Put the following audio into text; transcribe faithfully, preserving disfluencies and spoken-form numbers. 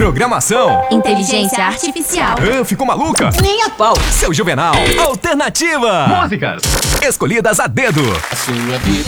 Programação. Inteligência artificial. Ah, ficou maluca? Nem a pau. Seu Juvenal. Alternativa. Músicas Escolhidas a dedo. A sua vida